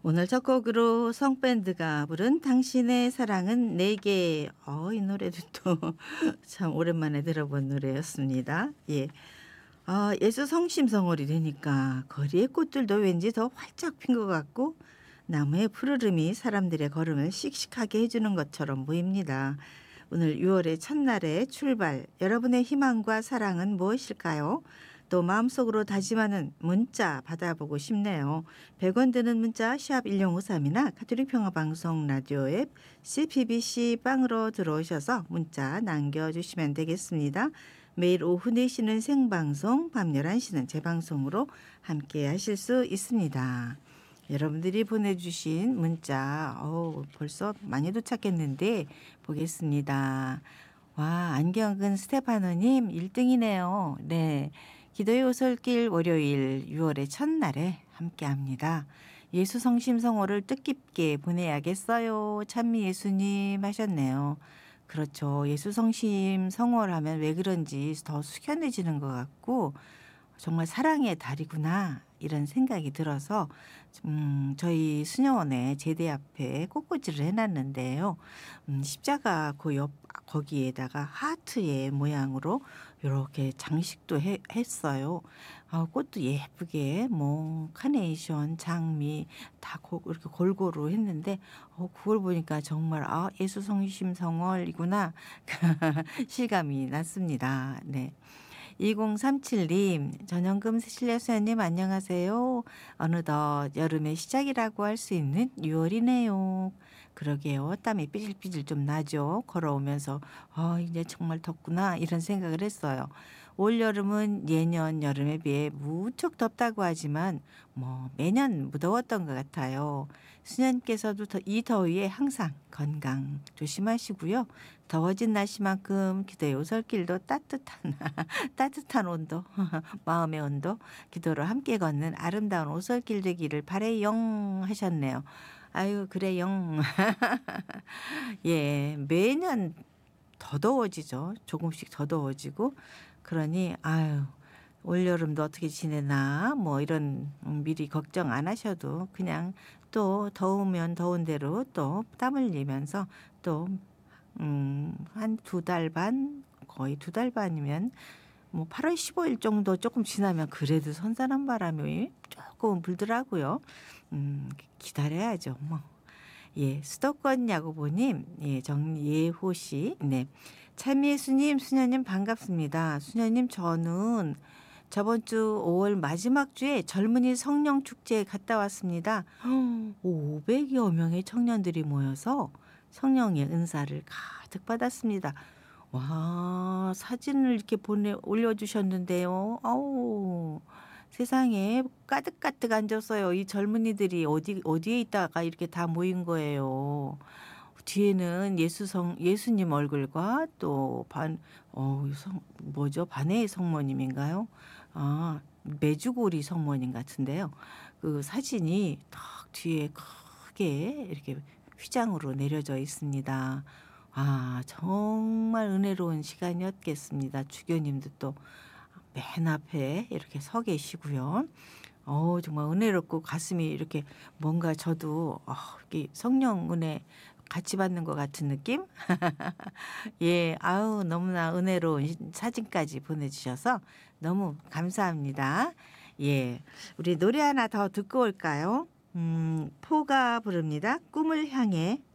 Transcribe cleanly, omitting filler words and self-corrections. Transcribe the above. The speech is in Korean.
오늘 첫 곡으로 성밴드가 부른 당신의 사랑은 내게. 이 노래도 또 참 오랜만에 들어본 노래였습니다. 예. 예수 성심성월이 되니까 거리의 꽃들도 왠지 더 활짝 핀 것 같고 나무의 푸르름이 사람들의 걸음을 씩씩하게 해주는 것처럼 보입니다. 오늘 6월의 첫날의 출발, 여러분의 희망과 사랑은 무엇일까요? 또 마음속으로 다짐하는 문자 받아보고 싶네요. 100원 드는 문자 샵 1053이나 가톨릭 평화방송 라디오 앱 CPBC 빵으로 들어오셔서 문자 남겨주시면 되겠습니다. 매일 오후 4시는 생방송, 밤 11시는 재방송으로 함께 하실 수 있습니다. 여러분들이 보내주신 문자 벌써 많이 도착했는데 보겠습니다. 와, 안경근 스테파노님 1등이네요. 네, 기도의 오솔길 월요일 6월의 첫날에 함께합니다. 예수 성심성호를 뜻깊게 보내야겠어요. 찬미 예수님 하셨네요. 그렇죠. 예수 성심성호를 하면 왜 그런지 더 숙연해지는 것 같고 정말 사랑의 달이구나 이런 생각이 들어서 저희 수녀원에 제대 앞에 꽃꽂이를 해놨는데요. 십자가 그 옆 거기에다가 하트의 모양으로 이렇게 장식도 했어요. 꽃도 예쁘게 뭐 카네이션, 장미 다 이렇게 골고루 했는데 그걸 보니까 정말 예수 성심성월이구나 실감이 났습니다. 네. 2037님, 전영금 실례수연님 안녕하세요. 어느덧 여름의 시작이라고 할 수 있는 6월이네요. 그러게요. 땀이 삐질삐질 좀 나죠. 걸어오면서 이제 정말 덥구나 이런 생각을 했어요. 올여름은 예년 여름에 비해 무척 덥다고 하지만 뭐 매년 무더웠던 것 같아요. 수녀님께서도 이 더위에 항상 건강 조심하시고요. 더워진 날씨만큼 기도의 오솔길도 따뜻한 온도, 마음의 온도, 기도로 함께 걷는 아름다운 오솔길 되기를 바래영 하셨네요. 아유, 그래영. 예, 매년 더 더워지죠. 조금씩 더 더워지고. 그러니, 올여름도 어떻게 지내나, 뭐 이런 미리 걱정 안 하셔도 그냥 또 더우면 더운 대로 또 땀 흘리면서 또, 한 2달 반, 거의 2달 반이면 뭐 8월 15일 정도 조금 지나면 그래도 선선한 바람이 조금 불더라고요. 기다려야죠. 뭐. 예, 수도권 야구보님, 예, 정예호 씨, 네. 참예수님, 수녀님 반갑습니다. 수녀님, 저는 저번 주 5월 마지막 주에 젊은이 성령 축제에 갔다 왔습니다. 500여 명의 청년들이 모여서 성령의 은사를 가득 받았습니다. 와, 사진을 이렇게 올려주셨는데요. 세상에 가득가득 앉았어요. 이 젊은이들이 어디에 있다가 이렇게 다 모인 거예요. 뒤에는 예수님 얼굴과 또 반해의 성모님인가요? 메주고리 성모님 같은데요. 그 사진이 딱 뒤에 크게 이렇게 휘장으로 내려져 있습니다. 정말 은혜로운 시간이었겠습니다. 주교님도 또 맨 앞에 이렇게 서 계시고요. 정말 은혜롭고 가슴이 이렇게 뭔가 저도 이렇게 성령 은혜 같이 받는 것 같은 느낌? 예, 너무나 은혜로운 사진까지 보내주셔서 너무 감사합니다. 예, 우리 노래 하나 더 듣고 올까요? 포가 부릅니다. 꿈을 향해.